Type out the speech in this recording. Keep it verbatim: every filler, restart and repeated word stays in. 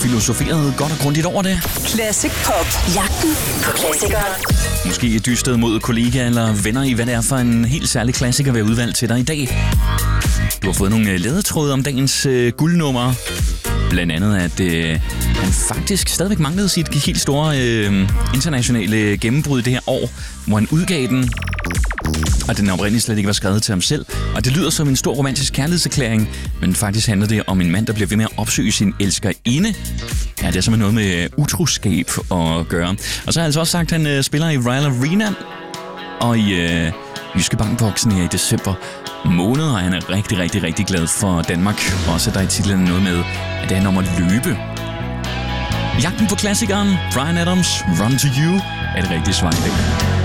filosoferet godt og grundigt over det. Classic Pop. Jagten på klassikeren. Måske dystet mod kollegaer eller venner i, hvad det er for en helt særlig klassiker, vi har udvalgt til dig i dag. Du har fået nogle ledetråde om dagens øh, guldnummer. Blandt andet, at øh, han faktisk stadigvæk manglede sit helt store øh, internationale gennembrud det her år, hvor han udgav den, og den oprindeligt slet ikke var skrevet til ham selv. Og det lyder som en stor romantisk kærlighedserklæring, men faktisk handler det om en mand, der bliver ved med at opsøge sin elskerinde. Ja, det er simpelthen noget med utroskab at gøre. Og så har jeg altså også sagt, at han øh, spiller i Royal Arena og i øh, Jyske Bank-boksen her i december måned, og han er rigtig, rigtig, rigtig glad for Danmark. Også der i titlen noget med, at det handler om at løbe. Jagten på klassikeren, Bryan Adams, Run to You, er det rigtige svar i dag.